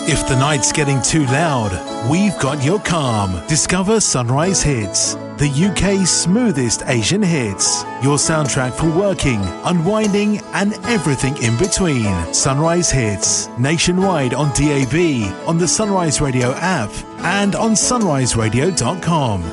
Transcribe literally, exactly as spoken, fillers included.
If the night's getting too loud, we've got your calm. Discover Sunrise Hits, the U K's smoothest Asian hits. Your soundtrack for working, unwinding, and everything in between. Sunrise Hits, nationwide on D A B, on the Sunrise Radio app, and on sunrise radio dot com.